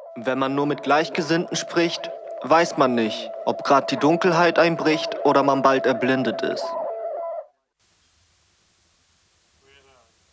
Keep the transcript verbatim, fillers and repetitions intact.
Wenn man nur mit Gleichgesinnten spricht, weiß man nicht, ob grad die Dunkelheit einbricht oder man bald erblindet ist.